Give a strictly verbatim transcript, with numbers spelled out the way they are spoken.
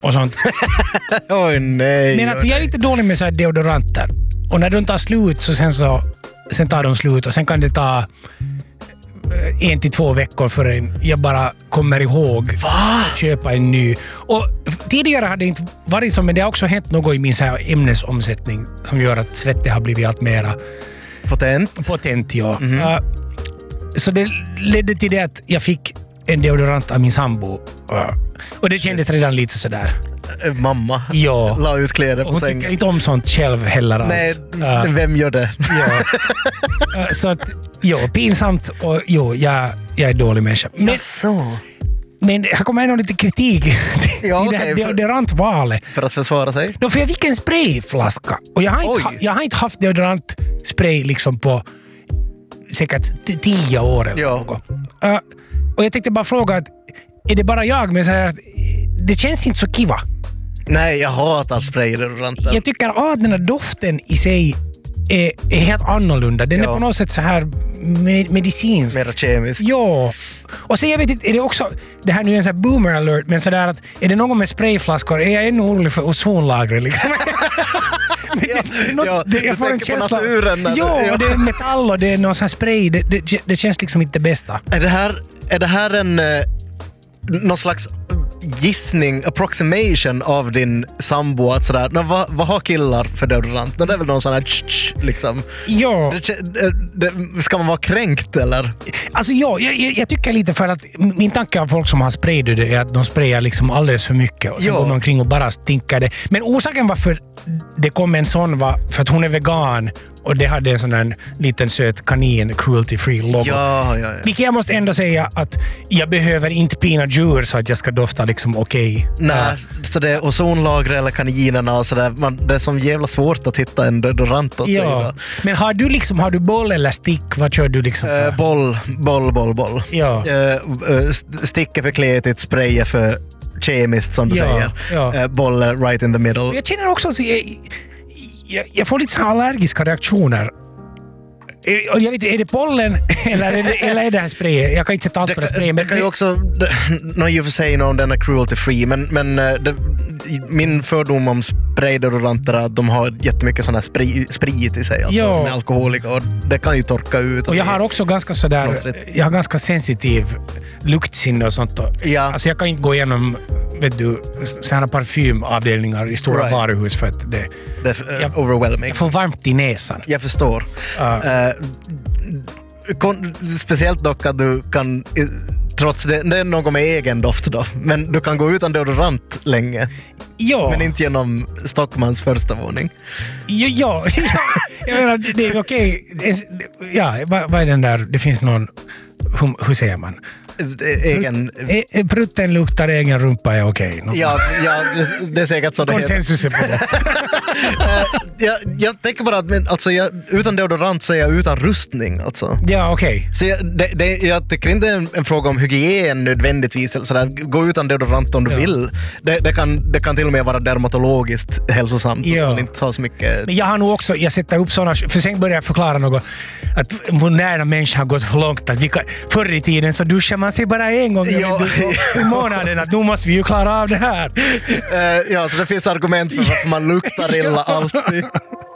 och sånt. Oj nej. Men alltså, jag är lite dålig med så här deodoranter. Och när de tar slut så sen så sen tar de slut och sen kan det ta en till två veckor förrän jag bara kommer ihåg att köpa en ny. Och tidigare hade det inte varit så, men det har också hänt något i min så här ämnesomsättning som gör att svettet har blivit allt mera potent. Potent, ja. Mm-hmm. Uh, så det ledde till det att jag fick en deodorant av min sambo. Uh, och det kändes redan lite sådär. Mamma ja. la ut kläder på hon sängen. Hon tycker inte om sånt själv heller alls. Nej, uh, vem gör det? Ja. uh, så att, jo, pinsamt och jo, jag, jag är dålig människa. Men, ja, så. Men här kommer ändå lite kritik till ja, det okay, här deodorantvalet. För att försvara sig? Då, för jag fick en sprayflaska. Och jag har, inte, jag har inte haft deodorantspray liksom på säkert t- tio år eller ja. något. Uh, och jag tänkte bara fråga, att, är det bara jag? Men så här, det känns inte så kiva. Nej, jag hatar spraydeodoranter. Jag tycker att den här doften i sig är, är helt annorlunda. Den ja. är på något sätt så här med, medicinsk. Mer kemisk. Ja. Och så jag vet inte, är det också, det här nu är en sån här boomer alert, men sådär att är det någon med sprayflaskor, är jag ännu orolig för ozonlagret liksom. Men ja, det, det, något, ja, det, jag får en känsla. Naturen, ja, ja, och det är metall och det är någon sån här spray. Det, det, det känns liksom inte det bästa. Är det här, är det här en eh, någon slags gissning, approximation av din sambo att sådär, na, vad, vad har killar för deodorant? Det är väl någon sån här tsch, tsch, liksom. Ja. Det, det, ska man vara kränkt eller? Alltså ja, jag, jag tycker lite för att min tanke av folk som har spraydöd är att de sprayar liksom alldeles för mycket och sen ja. går man omkring och bara stinkar det. Men orsaken varför det kom en sån var för att hon är vegan och det hade en sån där liten söt kanin cruelty free logo. Ja, ja, ja. Vilket jag måste ändå säga att jag behöver inte pina djur så att jag ska dofta liksom okej. Okay. Nej, uh. så det är ozonlager eller kaninerna och sådär. Man, det är som jävla svårt att hitta en deodorant åt ja. sig. Men har du liksom, har du boll eller stick? Vad kör du liksom för? Uh, boll, boll, boll, boll. Ja. Uh, uh, stick är för kletigt, spray är för kemiskt som du ja. säger. Ja. Uh, boll är right in the middle. Jag känner också att jag, jag, jag får lite så allergiska reaktioner. Och jag vet, är det pollen eller är det, eller är det här sprayen? Jag kan inte sätta allt på det sprayen. Det kan ju också, no, i och för sig om den är cruelty free, men, men det, min fördom om spraydeodoranter är att de har jättemycket sån här sprit, sprit i sig, alltså ja. med alkohol och det kan ju torka ut. Och jag har också ganska sådär, jag har ganska sensitiv luktsinne och sånt. Ja. Alltså jag kan inte gå igenom, vet du, sådana parfymavdelningar i stora right. varuhus för att det, det är jag, overwhelming. Jag får varmt i näsan. Jag förstår. Uh. Uh, kon, speciellt dock att du kan, trots det, det är något med egen doft då, men du kan gå utan deodorant länge. Ja. Men inte genom Stockmans första våning. Ja, ja, ja. Jag menar, det är okej. Ja, vad, vad är den där? Det finns någon, hur, hur säger man? Egen... E, prutten luktar, egen rumpa är okej. Okay. Ja, ja det, det är säkert så det heter. Konsensus är på det. jag, jag tänker bara att men, alltså, jag, utan deodorant så är jag utan rustning. Alltså. Ja, okej. Okay. Så jag, det, det, jag tycker inte det är en, en fråga om hygien nödvändigtvis. Eller sådär. Gå utan deodorant om du ja. vill. Det, det, kan, det kan till och med vara dermatologiskt hälsosamt. Ja. Man inte har så mycket... Men jag har nog också, jag sätter upp sådana, för sen börjar jag förklara något, att moderna människor har gått för långt. Att vi kan, förr i tiden så duschar man sig bara en gång ja. i månaden, att nu måste vi ju klara av det här. Uh, ja, så det finns argument för att man luktar illa alltid.